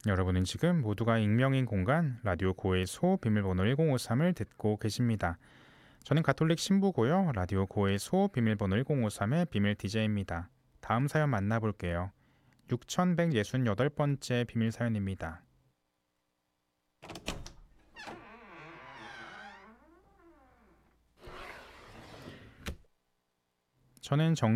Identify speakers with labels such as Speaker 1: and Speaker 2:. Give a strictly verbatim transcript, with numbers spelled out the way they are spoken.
Speaker 1: 여러분은 지금 모두가 익명인 공간 라디오 고의 소 비밀번호 일공오삼을 듣고 계십니다. 저는 가톨릭 신부고요. 라디오 고의 소 비밀번호 일공오삼의 비밀 디제이입니다. 다음 사연 만나볼게요. 육천백육십팔 번째 비밀 사연입니다. 저는 정